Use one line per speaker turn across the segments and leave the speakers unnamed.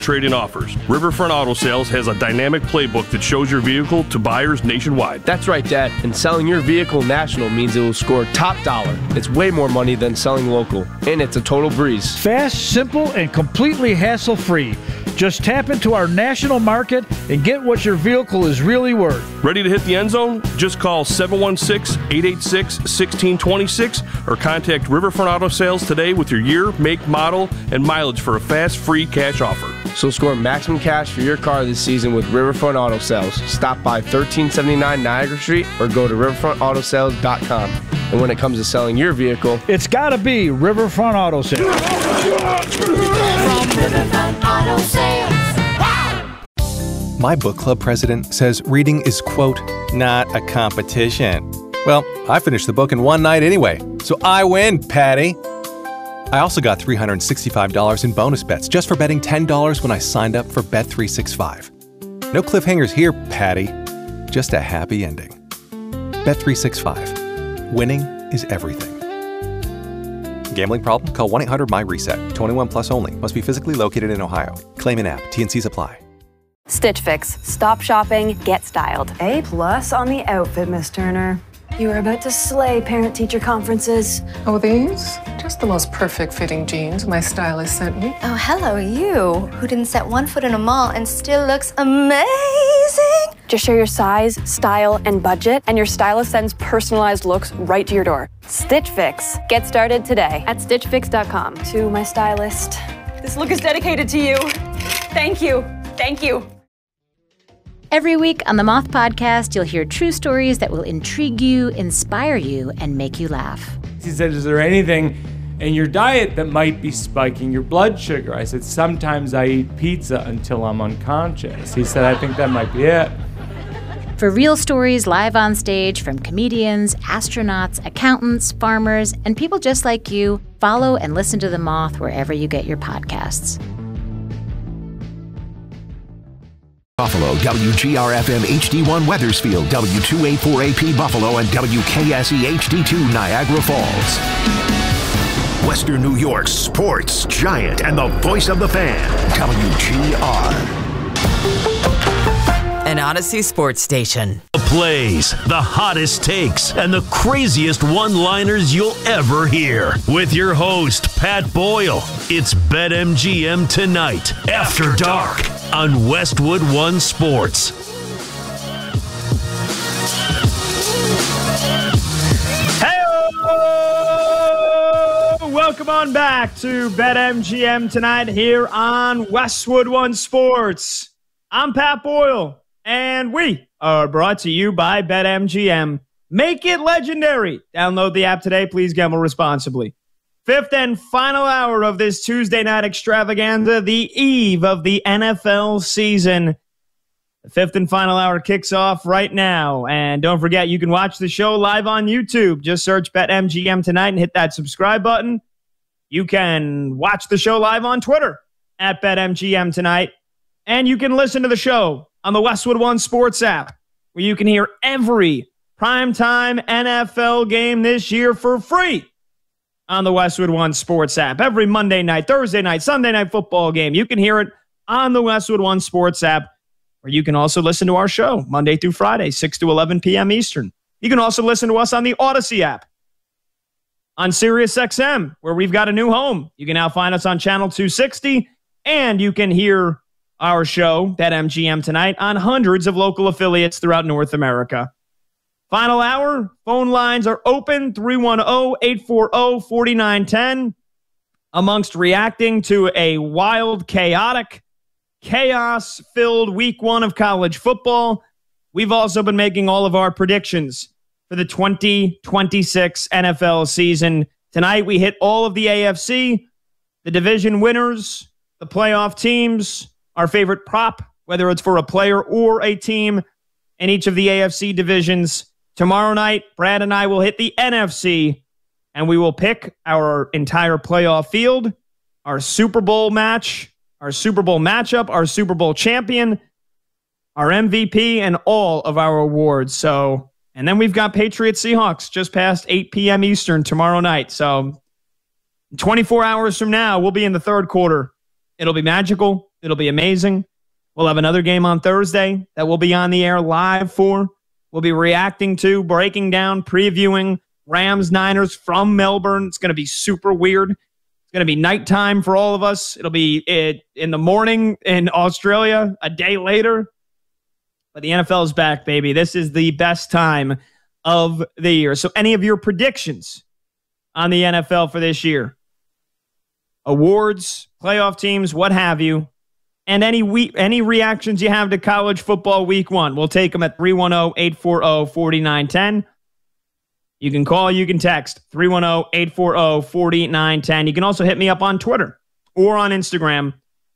Trade-in offers. Riverfront Auto Sales has a dynamic playbook that shows your vehicle to buyers nationwide.
That's right, Dad. And selling your vehicle national means it will score top dollar. It's way more money than selling local. And it's a total breeze.
Fast, simple, and completely hassle-free. Just tap into our national market and get what your vehicle is really worth.
Ready to hit the end zone? Just call 716-886-1626 or contact Riverfront Auto Sales today with your year, make, model, and mileage for a fast, free cash offer.
So score maximum cash for your car this season with Riverfront Auto Sales. Stop by 1379 Niagara Street or go to riverfrontautosales.com. And when it comes to selling your vehicle,
it's got to be Riverfront Auto Sales.
Riverfront Auto Sales.
My book club president says reading is, quote, not a competition. Well, I finished the book in one night anyway, so I win, Patty. I also got $365 in bonus bets just for betting $10 when I signed up for Bet365. No cliffhangers here, Patty. Just a happy ending. Bet365. Winning is everything. Gambling problem? Call 1-800-MY-RESET. 21 plus only. Must be physically located in Ohio. Claim in app. T&Cs apply.
Stitch Fix. Stop shopping. Get styled.
A+ on the outfit, Miss Turner. You are about to slay parent-teacher conferences.
Oh, these? Just the most perfect fitting jeans my stylist sent me.
Oh, hello, you, who didn't set one foot in a mall and still looks amazing. Just share your size, style, and budget, and your stylist sends personalized looks right to your door. Stitch Fix. Get started today at stitchfix.com.
To my stylist.
This look is dedicated to you. Thank you. Thank you.
Every week on the Moth Podcast, you'll hear true stories that will intrigue you, inspire you, and make you laugh.
He said, is there anything in your diet that might be spiking your blood sugar? I said, sometimes I eat pizza until I'm unconscious. He said, I think that might be it.
For real stories live on stage from comedians, astronauts, accountants, farmers, and people just like you, follow and listen to The Moth wherever you get your podcasts.
Buffalo, WGR-FM HD1 Weathersfield, W284AP Buffalo, and WKSE HD2 Niagara Falls. Western New York's sports giant and the voice of the fan, WGR.
An Odyssey sports station.
The plays, the hottest takes, and the craziest one-liners you'll ever hear. With your host, Pat Boyle. It's BetMGM Tonight, After Dark, on Westwood One Sports.
Hey-o! Welcome on back to BetMGM Tonight here on Westwood One Sports. I'm Pat Boyle. And we are brought to you by BetMGM. Make it legendary. Download the app today. Please gamble responsibly. Fifth and final hour of this Tuesday night extravaganza, the eve of the NFL season. The fifth and final hour kicks off right now. And don't forget, you can watch the show live on YouTube. Just search BetMGM Tonight and hit that subscribe button. You can watch the show live on Twitter at BetMGM Tonight. And you can listen to the show on the Westwood One Sports app, where you can hear every primetime NFL game this year for free on the Westwood One Sports app. Every Monday night, Thursday night, Sunday night football game, you can hear it on the Westwood One Sports app, where you can also listen to our show Monday through Friday, 6 to 11 p.m. Eastern. You can also listen to us on the Odyssey app, on SiriusXM, where we've got a new home. You can now find us on Channel 260, and you can hear our show, BetMGM Tonight, on hundreds of local affiliates throughout North America. Final hour, phone lines are open, 310-840-4910. Amongst reacting to a wild, chaotic, chaos-filled week one of college football, we've also been making all of our predictions for the 2026 NFL season. Tonight, we hit all of the AFC, the division winners, the playoff teams, our favorite prop, whether it's for a player or a team in each of the AFC divisions. Tomorrow night, Brad and I will hit the NFC, and we will pick our entire playoff field, our Super Bowl match, our Super Bowl matchup, our Super Bowl champion, our MVP, and all of our awards. So, and then we've got Patriots Seahawks just past 8 p.m. Eastern tomorrow night. So 24 hours from now, we'll be in the third quarter It'll be magical. It'll be amazing. We'll have another game on Thursday that we'll be on the air live for. We'll be reacting to, breaking down, previewing Rams-Niners from Melbourne. It's going to be super weird. It's going to be nighttime for all of us. It'll be in the morning in Australia, a day later. But the NFL is back, baby. This is the best time of the year. So any of your predictions on the NFL for this year? Awards, playoff teams, what have you? And any reactions you have to college football week 1, we'll take them at 310-840-4910. You can call, you can text 310-840-4910. You can also hit me up on Twitter or on Instagram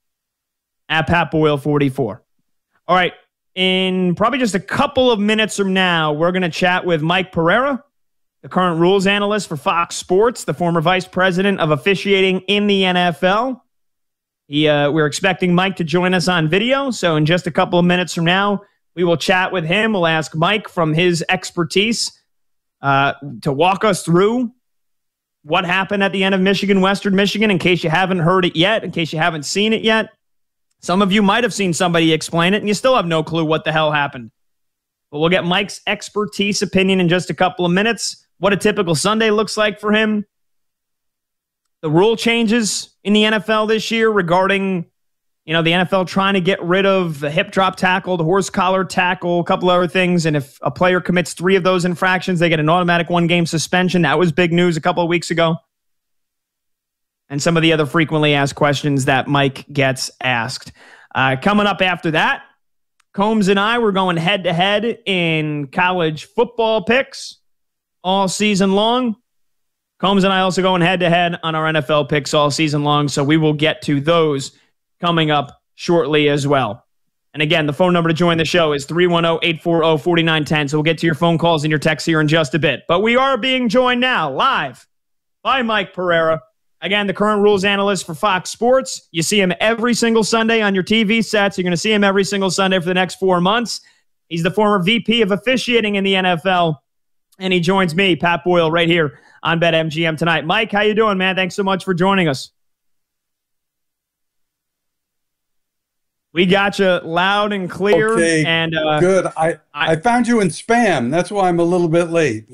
at PatBoyle44. All right, in probably just a couple of minutes from now, we're going to chat with Mike Pereira, the current rules analyst for Fox Sports, the former vice president of officiating in the NFL. We're expecting Mike to join us on video, so in just a couple of minutes from now, we will chat with him. We'll ask Mike from his expertise to walk us through what happened at the end of Michigan-Western Michigan, in case you haven't heard it yet, in case you haven't seen it yet. Some of you might have seen somebody explain it, and you still have no clue what the hell happened. But we'll get Mike's expertise opinion in just a couple of minutes, what a typical Sunday looks like for him, the rule changes in the NFL this year regarding, the NFL trying to get rid of the hip drop tackle, the horse collar tackle, a couple other things. And if a player commits 3 of those infractions, they get an automatic 1-game suspension. That was big news a couple of weeks ago. And some of the other frequently asked questions that Mike gets asked. Coming up after that, Combs and I were going head-to-head in college football picks all season long. Combs and I also going head-to-head on our NFL picks all season long, so we will get to those coming up shortly as well. And again, the phone number to join the show is 310-840-4910, so we'll get to your phone calls and your texts here in just a bit. But we are being joined now, live, by Mike Pereira. Again, the current rules analyst for Fox Sports. You see him every single Sunday on your TV sets. You're going to see him every single Sunday for the next 4 months. He's the former VP of officiating in the NFL, and he joins me, Pat Boyle, right here on BetMGM tonight. Mike, how you doing, man? Thanks so much for joining us. We got you loud and clear.
Okay,
and
good. I found you in spam. That's why I'm a little bit late.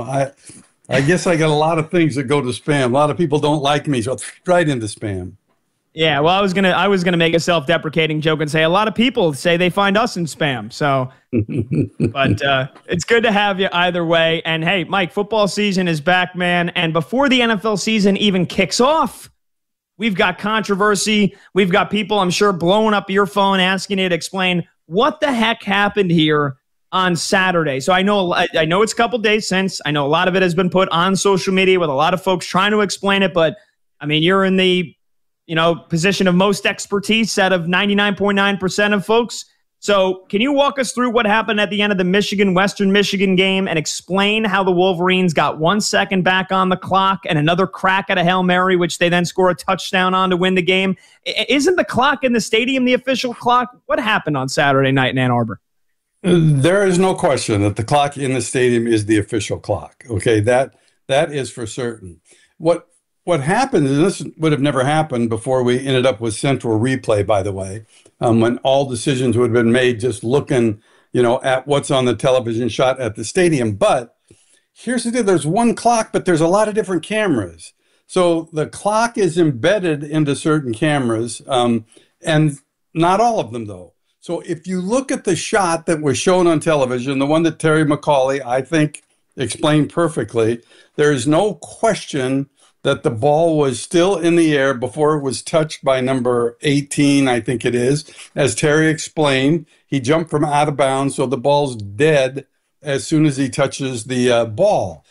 I guess I got a lot of things that go to spam. A lot of people don't like me, so it's right into spam.
Yeah, well, I was gonna make a self-deprecating joke and say a lot of people say they find us in spam. So, but it's good to have you either way. And hey, Mike, football season is back, man. And before the NFL season even kicks off, we've got controversy. We've got people, I'm sure, blowing up your phone asking you to explain what the heck happened here on Saturday. So I know it's a couple days since. I know a lot of it has been put on social media with a lot of folks trying to explain it. But I mean, you're in the position of most expertise out of 99.9% of folks. So can you walk us through what happened at the end of the Michigan-Western Michigan game and explain how the Wolverines got 1 second back on the clock and another crack at a Hail Mary, which they then score a touchdown on to win the game? Isn't the clock in the stadium the official clock? What happened on Saturday night in Ann Arbor?
There is no question that the clock in the stadium is the official clock. Okay, that is for certain. What happened, and this would have never happened before we ended up with central replay, by the way, when all decisions would have been made just looking, at what's on the television shot at the stadium. But here's the deal. There's one clock, but there's a lot of different cameras. So the clock is embedded into certain cameras, and not all of them, though. So if you look at the shot that was shown on television, the one that Terry McCauley, I think, explained perfectly, there is no question that the ball was still in the air before it was touched by number 18, I think it is. As Terry explained, he jumped from out of bounds, so the ball's dead as soon as he touches the ball.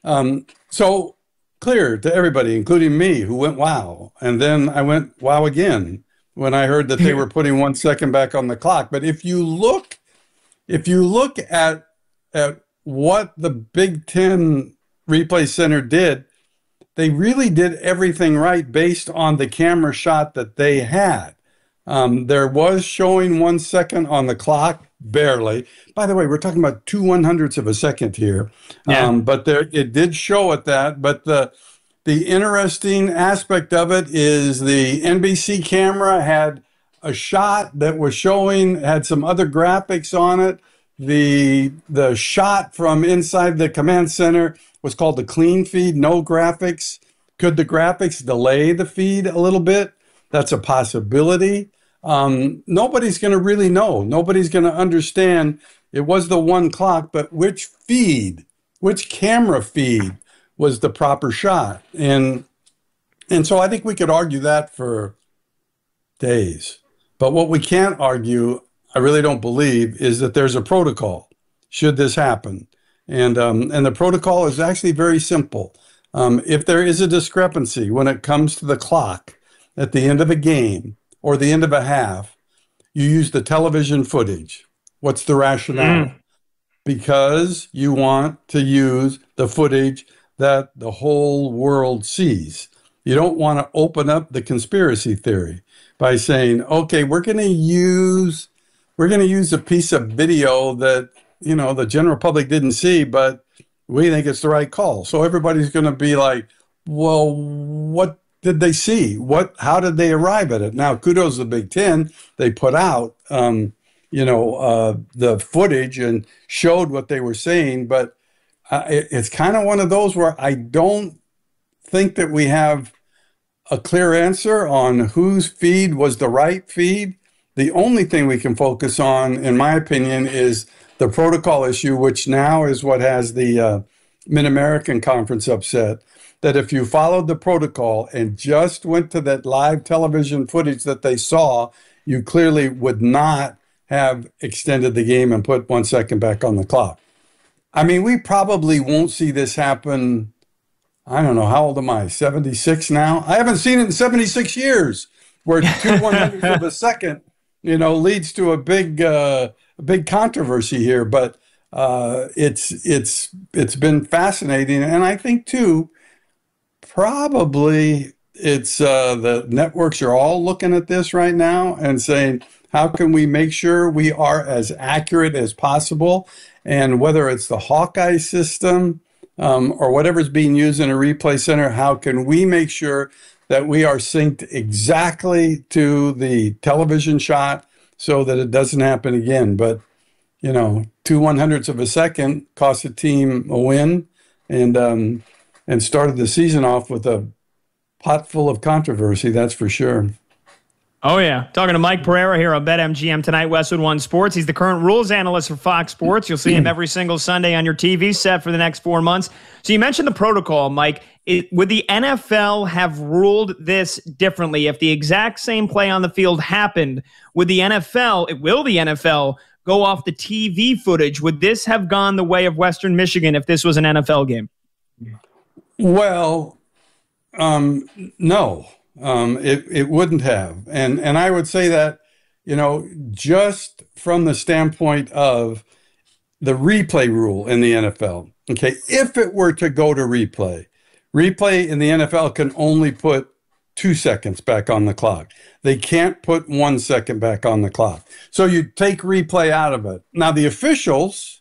So clear to everybody, including me, who went, wow. And then I went, wow, again, when I heard that they were putting 1 second back on the clock. But if you look at what the Big Ten Replay Center did, they really did everything right based on the camera shot that they had. There was showing 1 second on the clock, barely. By the way, we're talking about 2/100ths of a second here. Yeah. But it did show at that. But the interesting aspect of it is the NBC camera had a shot that was showing, had some other graphics on it. The shot from inside the command center was called the clean feed, no graphics. Could the graphics delay the feed a little bit? That's a possibility. Nobody's going to really know. Nobody's going to understand. It was the one clock, but which camera feed was the proper shot? And so I think we could argue that for days. But what we can't argue, I really don't believe, is that there's a protocol should this happen. And the protocol is actually very simple. If there is a discrepancy when it comes to the clock at the end of a game or the end of a half, you use the television footage. What's the rationale? Because you want to use the footage that the whole world sees. You don't want to open up the conspiracy theory by saying, okay, we're going to use a piece of video that, the general public didn't see, but we think it's the right call. So everybody's going to be like, well, what did they see? How did they arrive at it? Now, kudos to the Big Ten. They put out, the footage and showed what they were saying, but it's kind of one of those where I don't think that we have a clear answer on whose feed was the right feed. The only thing we can focus on, in my opinion, is the protocol issue, which now is what has the Mid-American Conference upset, that if you followed the protocol and just went to that live television footage that they saw, you clearly would not have extended the game and put 1 second back on the clock. I mean, we probably won't see this happen. I don't know, how old am I? 76 now? I haven't seen it in 76 years, where 2/100ths of a second, leads to a big controversy here. But it's been fascinating, and I think too, probably it's the networks are all looking at this right now and saying, how can we make sure we are as accurate as possible? And whether it's the Hawkeye system or whatever's being used in a replay center, how can we make sure that we are synced exactly to the television shot so that it doesn't happen again? But, 2/100ths of a second cost a team a win and started the season off with a pot full of controversy, that's for sure.
Oh, yeah. Talking to Mike Pereira here on BetMGM tonight, Westwood One Sports. He's the current rules analyst for Fox Sports. You'll see him every single Sunday on your TV set for the next 4 months. So you mentioned the protocol, Mike. Would the NFL have ruled this differently? If the exact same play on the field happened, will the NFL go off the TV footage? Would this have gone the way of Western Michigan if this was an NFL game?
Well, no. It wouldn't have. And I would say that, just from the standpoint of the replay rule in the NFL, okay, if it were to go to replay in the NFL can only put 2 seconds back on the clock. They can't put 1 second back on the clock. So you take replay out of it. Now the officials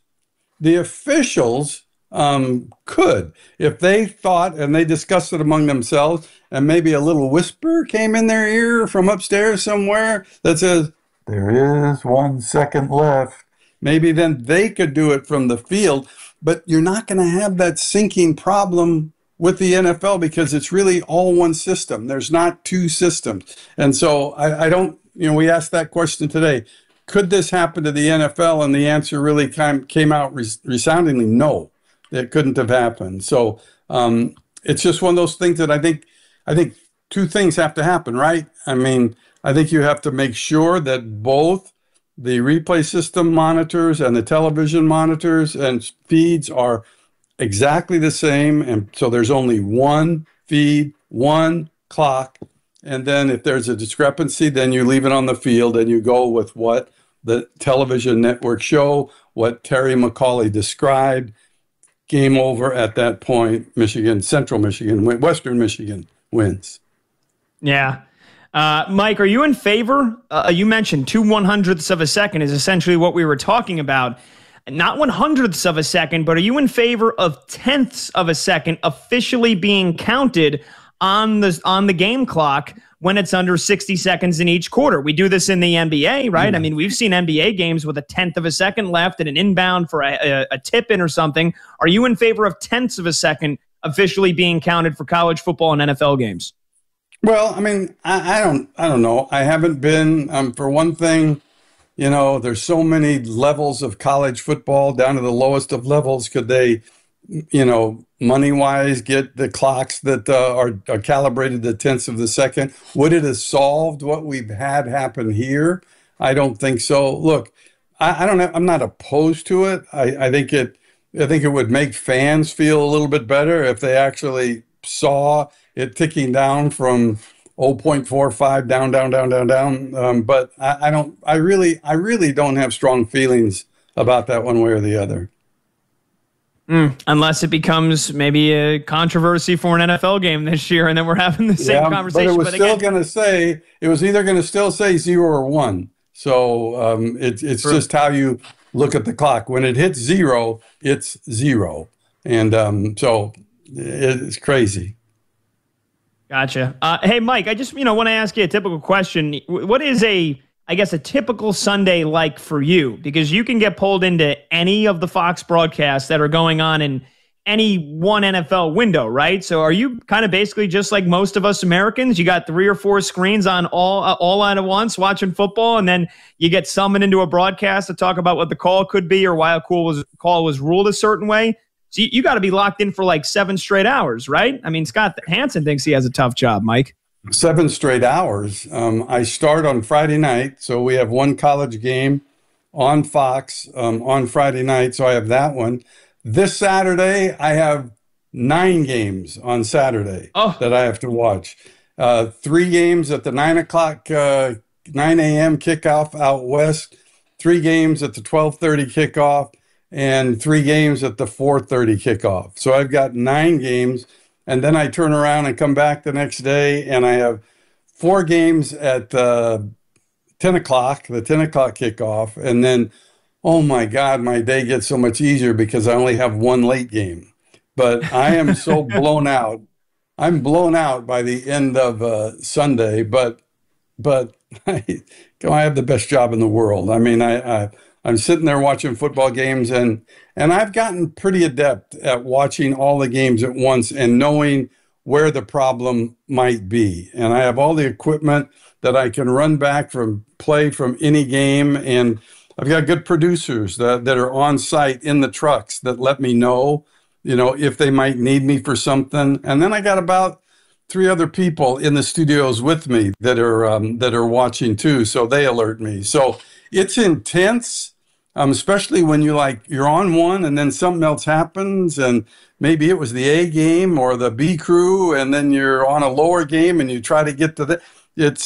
could, if they thought and they discussed it among themselves, and maybe a little whisper came in their ear from upstairs somewhere that says, there is 1 second left. Maybe then they could do it from the field, but you're not going to have that syncing problem with the NFL because it's really all one system. There's not two systems. And so I don't, we asked that question today. Could this happen to the NFL? And the answer really came out resoundingly no. It couldn't have happened. So it's just one of those things that I think two things have to happen, right? I mean, I think you have to make sure that both the replay system monitors and the television monitors and feeds are exactly the same. And so there's only one feed, one clock. And then if there's a discrepancy, then you leave it on the field and you go with what the television network show, what Terry McAulay described. Game over at that point. Central Michigan, Western Michigan wins.
Yeah. Mike, are you in favor? You mentioned 2/100ths of a second is essentially what we were talking about. not 100ths of a second, but are you in favor of 10ths of a second officially being counted on the game clock when it's under 60 seconds in each quarter? We do this in the NBA, right? I mean, we've seen NBA games with a 10th of a second left and an inbound for a tip-in or something. Are you in favor of 10ths of a second officially being counted for college football and NFL games?
Well, I mean, I don't know. I haven't been, for one thing, you know, there's so many levels of college football down to the lowest of levels. Could they, you know, money-wise get the clocks that are calibrated to tenths of the second? Would it have solved what we've had happen here? I don't think so. Look, I'm not opposed to it. I think it would make fans feel a little bit better if they actually saw it ticking down from 0.45 down. But I really don't have strong feelings about that one way or the other.
Unless it becomes maybe a controversy for an NFL game this year, and then we're having the same conversation.
But it was either going to still say 0 or 1. So it's just how you look at the clock. When it hits 0, it's 0. And so it's crazy.
Gotcha. Hey, Mike, I just want to ask you a typical question. What is a typical Sunday like for you? Because you can get pulled into any of the Fox broadcasts that are going on in any one NFL window, right? So are you kind of basically just like most of us Americans? You got 3 or 4 screens on all at once watching football, and then you get summoned into a broadcast to talk about what the call could be or why a call was ruled a certain way. So you got to be locked in for like 7 straight hours, right? I mean, Scott Hansen thinks he has a tough job, Mike.
7 straight hours. I start on Friday night, so we have one college game on Fox on Friday night, so I have that one. This Saturday, I have 9 games on Saturday that I have to watch. 3 games at the 9 a.m. kickoff out west, 3 games at the 12:30 kickoff, and 3 games at the 4:30 kickoff. So I've got 9 games, and then I turn around and come back the next day, and I have 4 games at 10 o'clock, the 10 o'clock kickoff, and then, oh my God, my day gets so much easier because I only have 1 late game. But I am so blown out. I'm blown out by the end of Sunday, but I have the best job in the world. I mean, I'm sitting there watching football games, and I've gotten pretty adept at watching all the games at once and knowing where the problem might be. And I have all the equipment that I can run back from any game. And I've got good producers that are on site in the trucks that let me know, if they might need me for something. And then I got about 3 other people in the studios with me that are watching too. So they alert me. So it's intense. Especially when you're on one and then something else happens, and maybe it was the A game or the B crew, and then you're on a lower game and you try to get to the. It's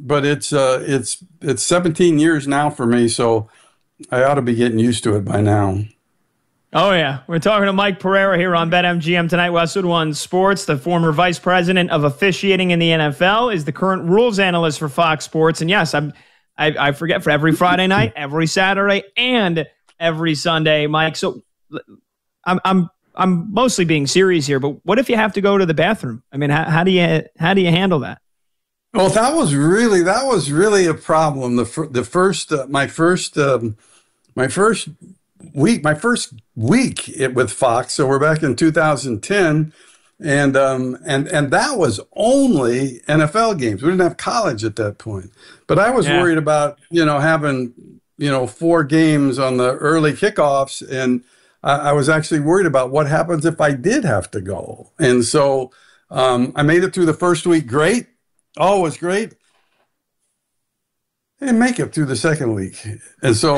17 years now for me, so I ought to be getting used to it by now.
Oh yeah, we're talking to Mike Pereira here on BetMGM tonight. Westwood One Sports, the former vice president of officiating in the NFL, is the current rules analyst for Fox Sports, and yes, I forget, for every Friday night, every Saturday, and every Sunday, Mike. So I'm mostly being serious here, but what if you have to go to the bathroom? I mean, how do you handle that?
Well, that was really a problem. My first week with Fox. So we're back in 2010. And that was only NFL games. We didn't have college at that point. But I was worried about, having, 4 games on the early kickoffs. And I was actually worried about what happens if I did have to go. And so I made it through the first week great. Oh, it was great. I didn't make it through the second week. And so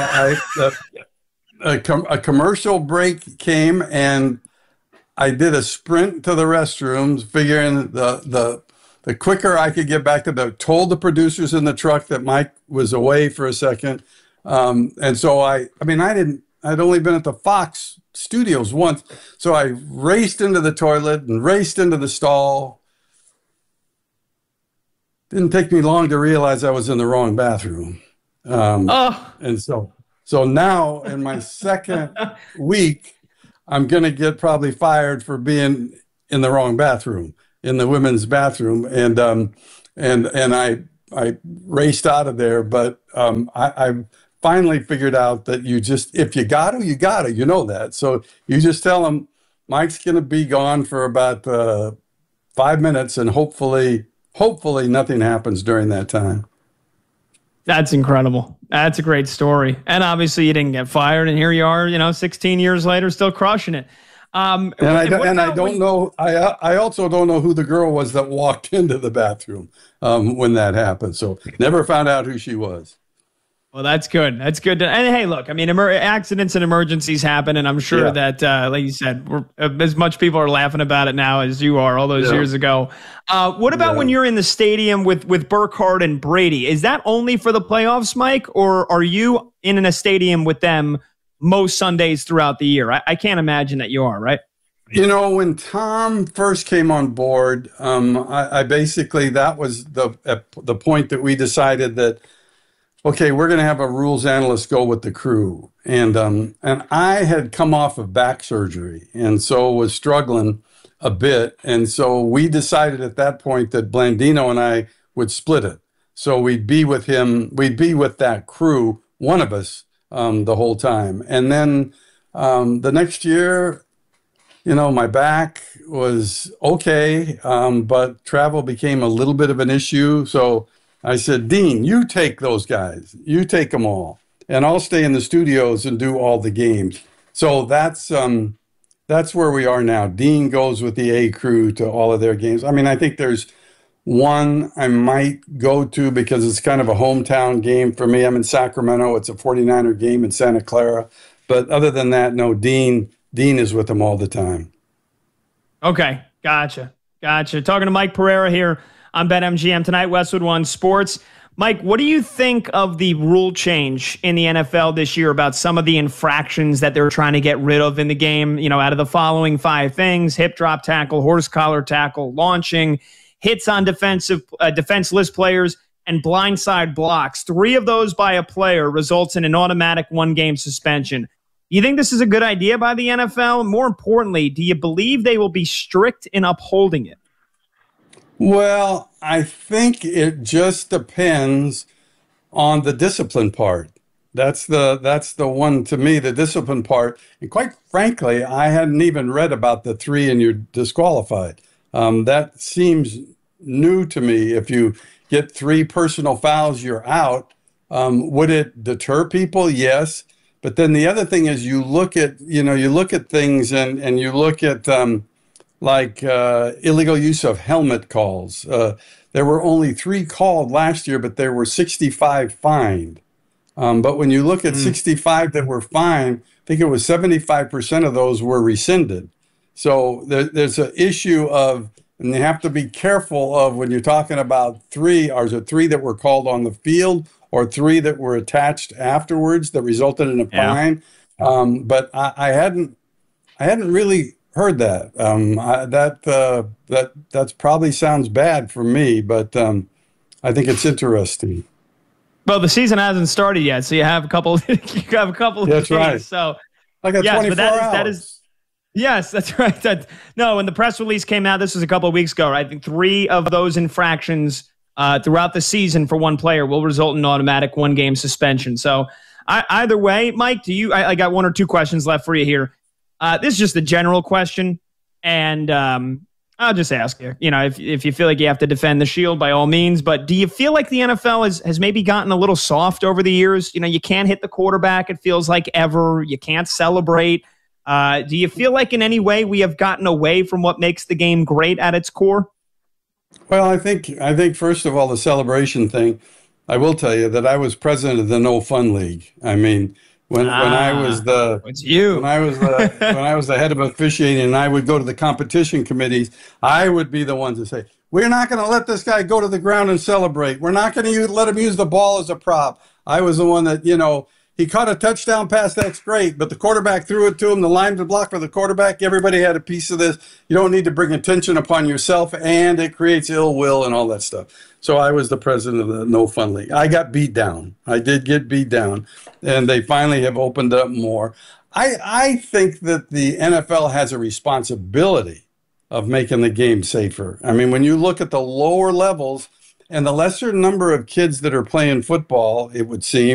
a commercial break came, and I did a sprint to the restrooms, figuring the quicker I could get back to told the producers in the truck that Mike was away for a second. And so I'd only been at the Fox studios once. So I raced into the toilet and raced into the stall. Didn't take me long to realize I was in the wrong bathroom. And so So now in my second week, I'm going to get probably fired for being in the wrong bathroom, in the women's bathroom. And I raced out of there, but I finally figured out that if you got to, you got to, you know that. So you just tell them Mike's going to be gone for about 5 minutes, and hopefully nothing happens during that time.
That's incredible. That's a great story. And obviously you didn't get fired, and here you are, 16 years later, still crushing it. I
don't know. I also don't know who the girl was that walked into the bathroom when that happened. So never found out who she was.
Well, that's good. That's good. And hey, look, I mean, accidents and emergencies happen, and I'm sure that, like you said, as much people are laughing about it now as you are all those years ago. What about when you're in the stadium with Burkhardt and Brady? Is that only for the playoffs, Mike, or are you in a stadium with them most Sundays throughout the year? I can't imagine that you are, right?
When Tom first came on board, I basically, that was the point that we decided that, okay, we're going to have a rules analyst go with the crew. And I had come off of back surgery and so was struggling a bit. And so we decided at that point that Blandino and I would split it. So we'd be with him, we'd be with that crew, one of us, the whole time. And then the next year, my back was okay, but travel became a little bit of an issue. So I said, Dean, you take those guys. You take them all. And I'll stay in the studios and do all the games. So that's where we are now. Dean goes with the A crew to all of their games. I mean, I think there's one I might go to because it's kind of a hometown game for me. I'm in Sacramento. It's a 49er game in Santa Clara. But other than that, no, Dean is with them all the time.
Okay, gotcha. Talking to Mike Pereira here on BetMGM tonight, Westwood One Sports. Mike, what do you think of the rule change in the NFL this year about some of the infractions that they're trying to get rid of in the game? Out of the following 5 things: hip drop tackle, horse collar tackle, launching, hits on defenseless players, and blindside blocks. 3 of those by a player results in an automatic 1-game suspension. Do you think this is a good idea by the NFL? More importantly, do you believe they will be strict in upholding it?
Well, I think it just depends on the discipline part. That's the one, to me, the discipline part. And quite frankly, I hadn't even read about the 3 and you're disqualified. That seems new to me. If you get 3 personal fouls, you're out. Would it deter people? Yes. But then the other thing is you look at things and you look at illegal use of helmet calls. There were only 3 called last year, but there were 65 fined. But when you look at 65 that were fined, I think it was 75% of those were rescinded. So there's an issue of, and you have to be careful of when you're talking about 3, or is it 3 that were called on the field or 3 that were attached afterwards that resulted in a fine? But I hadn't really heard that. That's probably sounds bad for me, but I think it's interesting.
Well, the season hasn't started yet, so you have a couple. That's
days,
right. So,
I got 24 hours.
That is. Yes, that's right. When the press release came out, this was a couple of weeks ago. I think 3 of those infractions throughout the season for one player will result in an automatic 1-game suspension. So, either way, Mike, I got 1 or 2 questions left for you here. This is just a general question, and I'll just ask you. If you feel like you have to defend the shield, by all means. But do you feel like the NFL has maybe gotten a little soft over the years? You can't hit the quarterback, it feels like, ever. You can't celebrate. Do you feel like in any way we have gotten away from what makes the game great at its core?
Well, I think first of all, the celebration thing. I will tell you that I was president of the No Fun League. I mean, when I was the head of officiating, and I would go to the competition committees, I would be the one to say, we're not going to let this guy go to the ground and celebrate. We're not going to let him use the ball as a prop. I was the one that, He caught a touchdown pass. That's great. But the quarterback threw it to him. The lineman blocked for the quarterback. Everybody had a piece of this. You don't need to bring attention upon yourself, and it creates ill will and all that stuff. So I was the president of the No Fun League. I got beat down. I did get beat down, and they finally have opened up more. I think that the NFL has a responsibility of making the game safer. I mean, when you look at the lower levels and the lesser number of kids that are playing football, it would seem,